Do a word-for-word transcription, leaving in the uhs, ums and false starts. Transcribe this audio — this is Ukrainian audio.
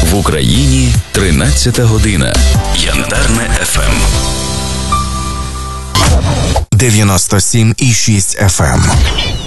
В Україні тринадцята година. Янтарне еф ем. дев'яносто сім і шість еф ем.